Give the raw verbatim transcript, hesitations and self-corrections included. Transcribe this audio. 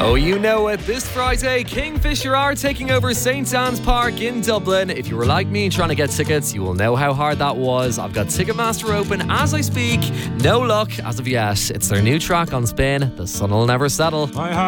Oh, you know it. This Friday, Kingfisher are taking over Saint Anne's Park in Dublin. If you were like me trying to get tickets, you will know how hard that was. I've got Ticketmaster open as I speak. No luck as of yet. It's their new track on spin, The Sun Will Never Settle. I